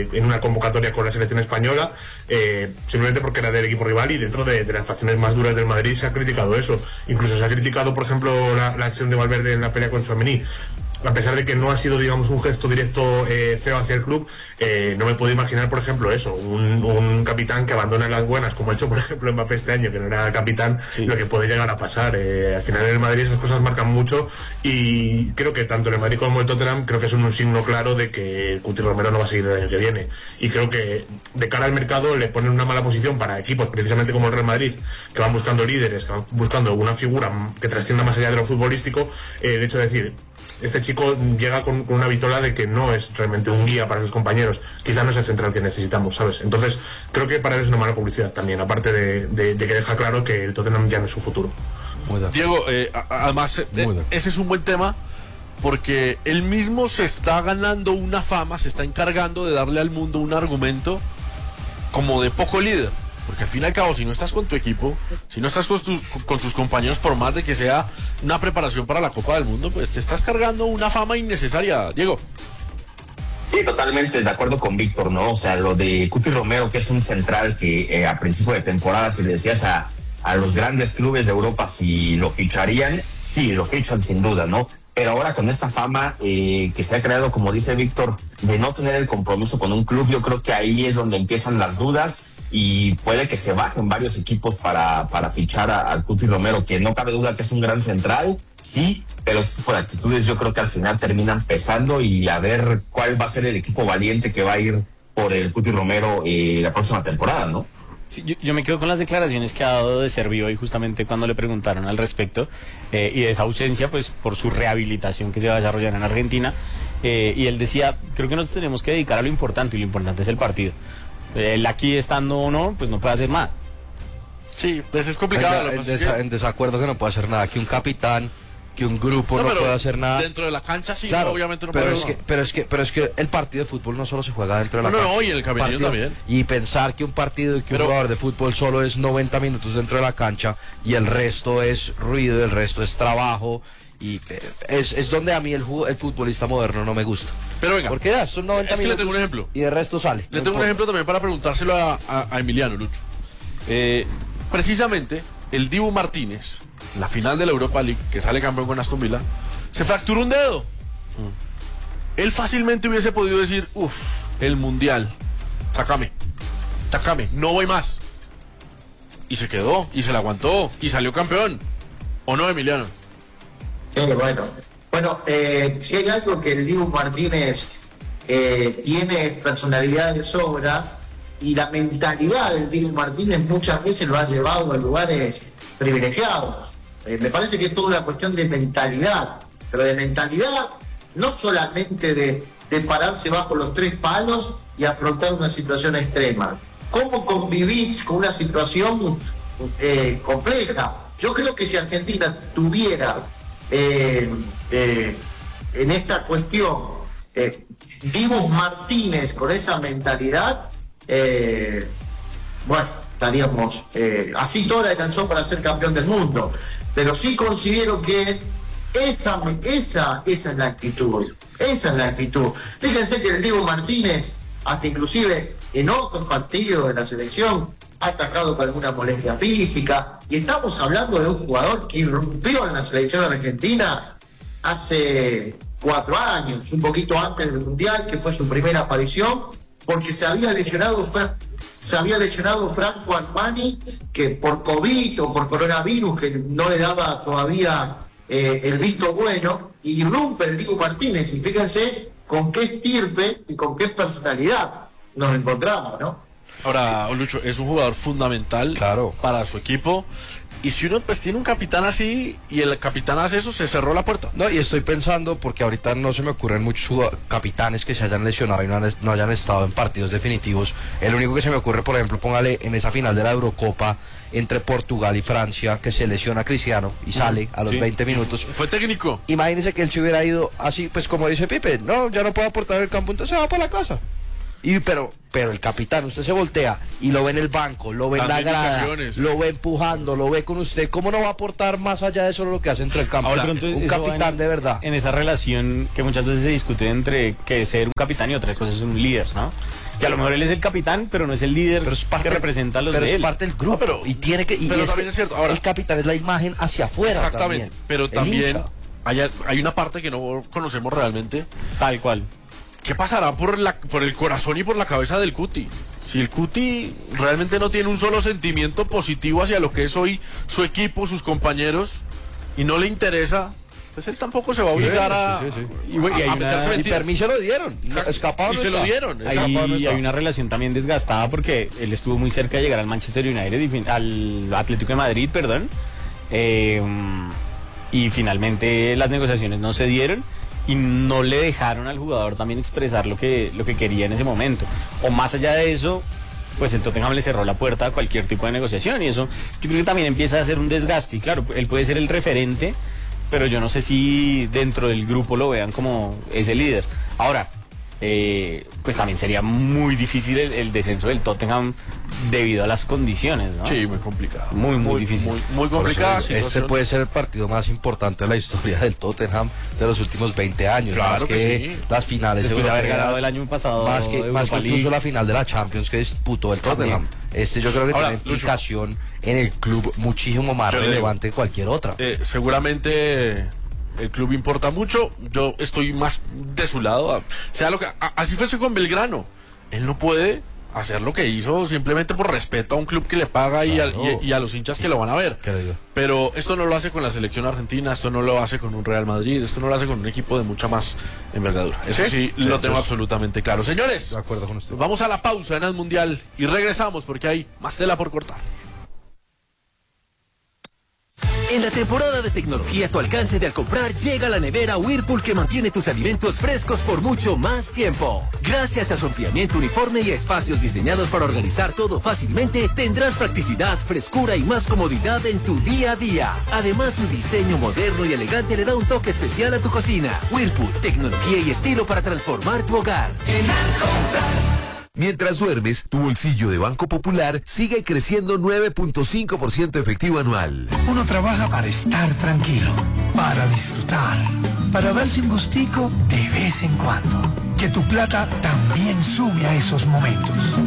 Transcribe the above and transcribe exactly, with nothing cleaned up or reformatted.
eh, en una convocatoria con la selección española, eh, simplemente porque era del equipo rival, y dentro de, de las facciones más duras del Madrid se ha criticado eso. Incluso se ha criticado, por ejemplo, la, la acción de Valverde en la pelea con Tchouaméni. A pesar de que no ha sido, digamos, un gesto directo eh, feo hacia el club, eh, no me puedo imaginar, por ejemplo, eso, un, un capitán que abandona las buenas, como ha hecho, por ejemplo, Mbappé este año, que no era capitán, sí. Lo que puede llegar a pasar. Eh, al final en el Madrid esas cosas marcan mucho, y creo que tanto el Madrid como el Tottenham creo que es un, un signo claro de que Cuti Romero no va a seguir el año que viene. Y creo que de cara al mercado le ponen una mala posición para equipos, precisamente como el Real Madrid, que van buscando líderes, que van buscando una figura que trascienda más allá de lo futbolístico. Eh, el hecho de decir, este chico llega con, con una vitola de que no es realmente un guía para sus compañeros, quizá no es el central que necesitamos, ¿sabes? Entonces creo que para él es una mala publicidad también, aparte de, de, de que deja claro que el Tottenham ya no es su futuro. Diego, eh, además eh, ese es un buen tema, porque él mismo se está ganando una fama, se está encargando de darle al mundo un argumento como de poco líder. Porque al fin y al cabo, si no estás con tu equipo, si no estás con tus, con tus compañeros, por más de que sea una preparación para la Copa del Mundo, pues te estás cargando una fama innecesaria, Diego. Sí, totalmente de acuerdo con Víctor, ¿no? O sea, lo de Cuti Romero, que es un central que eh, a principio de temporada, si le decías a, a los grandes clubes de Europa si lo ficharían, sí, lo fichan sin duda, ¿no? Pero ahora con esta fama eh, que se ha creado, como dice Víctor, de no tener el compromiso con un club, yo creo que ahí es donde empiezan las dudas, y puede que se bajen varios equipos para, para fichar al Cuti Romero, que no cabe duda que es un gran central, sí, pero este tipo de actitudes yo creo que al final terminan pesando, y a ver cuál va a ser el equipo valiente que va a ir por el Cuti Romero eh, la próxima temporada, ¿no? Sí, yo, yo me quedo con las declaraciones que ha dado de Servi hoy, justamente cuando le preguntaron al respecto, eh, y de esa ausencia, pues por su rehabilitación que se va a desarrollar en Argentina, eh, y él decía, creo que nos tenemos que dedicar a lo importante, y lo importante es el partido. Él aquí estando o no, pues no puede hacer nada. Sí, pues es complicado. En, en, desa, en desacuerdo que no puede hacer nada, que un capitán, que un grupo no, no puede hacer nada. Dentro de la cancha sí, claro, obviamente no pero puede. Es que, pero es que, pero es que el partido de fútbol no solo se juega dentro de la no, cancha. No, y el camerino también. Y pensar que un partido y que pero, un jugador de fútbol solo es noventa minutos dentro de la cancha y el resto es ruido, el resto es trabajo. Y es, es donde a mí el, el futbolista moderno no me gusta. Pero venga, porque ya son noventa es que minutos le tengo un ejemplo. Y el resto sale. Le no tengo importa. un ejemplo también para preguntárselo a, a, a Emiliano, Lucho. Eh, precisamente, el Dibu Martínez, en la final de la Europa League, que sale campeón con Aston Villa, se fracturó un dedo. Mm. Él fácilmente hubiese podido decir, uff, el Mundial, sácame, sácame, no voy más. Y se quedó, y se la aguantó, y salió campeón. ¿O no, Emiliano? Eh, bueno, bueno eh, si hay algo que el Dibu Martínez eh, tiene personalidad de sobra, y la mentalidad del Dibu Martínez muchas veces lo ha llevado a lugares privilegiados. Eh, me parece que es toda una cuestión de mentalidad, pero de mentalidad no solamente de, de pararse bajo los tres palos y afrontar una situación extrema. ¿Cómo convivís con una situación eh, compleja? Yo creo que si Argentina tuviera Eh, eh, en esta cuestión eh, Dibu Martínez con esa mentalidad, eh, bueno, estaríamos eh, así todo le alcanzó para ser campeón del mundo, pero sí considero que esa, esa, esa es la actitud, esa es la actitud. Fíjense que el Dibu Martínez, hasta inclusive en otros partidos de la selección, ha atacado con alguna molestia física, y estamos hablando de un jugador que irrumpió en la selección argentina hace cuatro años, un poquito antes del Mundial, que fue su primera aparición, porque se había lesionado se había lesionado Franco Armani, que por COVID o por coronavirus, que no le daba todavía eh, el visto bueno, y irrumpe el Dibu Martínez, y fíjense con qué estirpe y con qué personalidad nos encontramos, ¿no? Ahora, Lucho, es un jugador fundamental, claro, para su equipo. Y si uno pues tiene un capitán así y el capitán hace eso, se cerró la puerta. No, y estoy pensando, porque ahorita no se me ocurren muchos capitanes que se hayan lesionado y no, han, no hayan estado en partidos definitivos. El único que se me ocurre, por ejemplo, póngale en esa final de la Eurocopa entre Portugal y Francia, que se lesiona Cristiano y sale a los sí. veinte minutos. Fue técnico. Imagínese que él se hubiera ido así, pues como dice Pipe, no, ya no puedo aportar el campo, entonces se va para la casa. Y pero pero el capitán, usted se voltea y lo ve en el banco, lo ve en la grada, lo ve empujando, lo ve con usted, ¿cómo no va a aportar más allá de solo lo que hace entre el campo? Ahora, entonces, un capitán en, de verdad. En esa relación que muchas veces se discute entre que ser un capitán y otra cosa es un líder, ¿no? Que a lo mejor él es el capitán, pero no es el líder Pero es parte, que representa a los pero de es él. parte del grupo. No, pero- y tiene que. Y pero es también que es cierto. Ahora- el capitán es la imagen hacia afuera. Exactamente. También. Pero El también hincha. hay, hay una parte que no conocemos realmente. Tal cual. ¿Qué pasará por, la, por el corazón y por la cabeza del Cuti? Si el Cuti realmente no tiene un solo sentimiento positivo hacia lo que es hoy su equipo, sus compañeros, y no le interesa, pues él tampoco se va a obligar a, sí, sí, sí. Y bueno, y a- hay a una- meterse Y mentiras. permiso lo dieron. Exacto. Escapado Y no se lo está. dieron. Ahí Escapado no está. hay una relación también desgastada porque él estuvo muy cerca de llegar al Manchester United, y fin- al Atlético de Madrid, perdón. Eh, y finalmente las negociaciones no se dieron y no le dejaron al jugador también expresar lo que, lo que quería en ese momento. O más allá de eso, pues el Tottenham le cerró la puerta a cualquier tipo de negociación, y eso yo creo que también empieza a ser un desgaste. Y claro, él puede ser el referente, pero yo no sé si dentro del grupo lo vean como ese líder. Ahora, eh, pues también sería muy difícil el, el descenso del Tottenham debido a las condiciones, ¿no? Sí, muy complicado. Muy, muy difícil. Muy, muy Por eso complicada digo, este situación. puede ser el partido más importante de la historia del Tottenham de los últimos veinte años. Claro más que que, sí. las finales Después de haber europeas, ganado el año pasado Más que, más que Europa incluso League. la final de la Champions que disputó el Tottenham. También. Este yo creo que Ahora, tiene Lucho. implicación en el club muchísimo más Yo le digo, relevante que cualquier otra. Eh, seguramente el club importa mucho. Yo estoy más de su lado. a- sea lo que, a- así fuese con Belgrano. Él no puede hacer lo que hizo simplemente por respeto a un club que le paga y, al- Claro. y- y a los hinchas que lo van a ver. ¿Qué le digo? Pero esto no lo hace con la selección argentina, esto no lo hace con un Real Madrid, esto no lo hace con un equipo de mucha más envergadura. Eso sí, lo tengo absolutamente claro. Señores, De acuerdo con usted. vamos a la pausa en el Mundial y regresamos porque hay más tela por cortar. En la temporada de tecnología a tu alcance de al comprar llega la nevera Whirlpool que mantiene tus alimentos frescos por mucho más tiempo. Gracias a su enfriamiento uniforme y a espacios diseñados para organizar todo fácilmente, tendrás practicidad, frescura y más comodidad en tu día a día. Además, su diseño moderno y elegante le da un toque especial a tu cocina. Whirlpool, tecnología y estilo para transformar tu hogar. Mientras duermes, tu bolsillo de Banco Popular sigue creciendo nueve punto cinco por ciento efectivo anual. Uno trabaja para estar tranquilo, para disfrutar, para darse un gustico de vez en cuando. Que tu plata también sume a esos momentos.